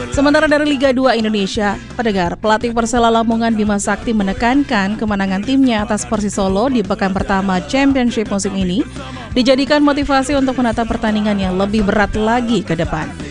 Sementara dari Liga 2 Indonesia, pendengar, pelatih Persela Lamongan Bima Sakti menekankan kemenangan timnya atas Persis Solo di pekan pertama Championship musim ini dijadikan motivasi untuk menata pertandingan yang lebih berat lagi ke depan.